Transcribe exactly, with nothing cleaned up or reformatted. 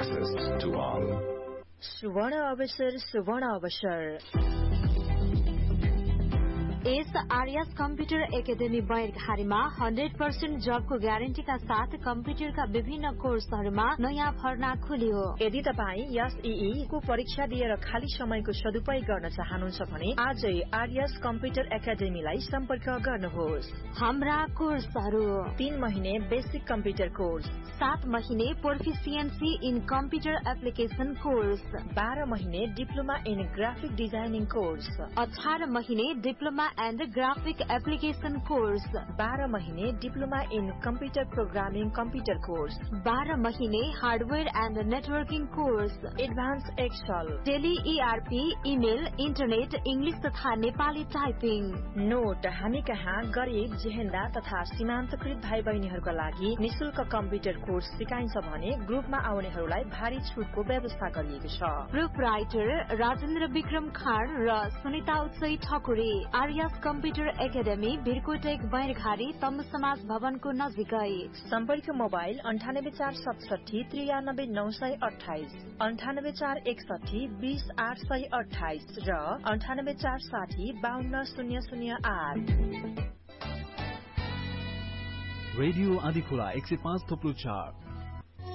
access to all. सुवर्ण अवसर सुवर्ण अवसर S आर्यस computer academy बैरघारीमा hundred percent जबको ग्यारेन्टीका साथ कम्प्युटरका विभिन्न कोर्सहरूमा नयाँ भर्ना खुल्यो। यदि तपाईँ एसईई को परीक्षा दिएर खाली समयको सदुपयोग गर्न चाहनुहुन्छ भने आजै आर्यस कम्प्युटर एकाडेमीलाई सम्पर्क गर्नुहोस्। हाम्रा कोर्सहरू तीन महिने बेसिक कम्प्युटर कोर्स, सात महिने प्रोफिसिएन्सी इन कम्प्युटर एप्लिकेशन कोर्स, बाह्र महिने diploma in graphic designing course, अठार महिने diploma and graphic application course, बाह्र महिने diploma in computer programming computer course, बाह्र महिने hardware and networking course, advance Excel, tele ERP, email, internet, English तथा Nepali typing. Note, हामी कहाँ गरीब, जेहेन्दा तथा सीमान्तकृत भाइ बहिनीहरूका लागि निशुल्क कम्प्युटर कोर्स सिकाइन्छ भने ग्रुपमा आउनेहरूलाई भारी छुटको व्यवस्था गरिएको छ। प्रूफ राइटर राजेन्द्र विक्रम खाँड र सुनिता उत्सई ठकुरी। आर्यस कम्प्युटर एकाडेमी बिरकोटेक बैरघारी तम समाज भवनको नजिकै। सम्पर्क मोबाइल अन्ठानब्बे चार सतसठी त्रियानब्बे नौ सय अठाइस, अन्ठानब्बे चार एकसठी बीस आठ सय अठाइस र अन्ठानब्बे चार साठी बाहन्न शून्य शून्य आठ। रेडियो आदिखोला एक सय पाँच थोप्लो चार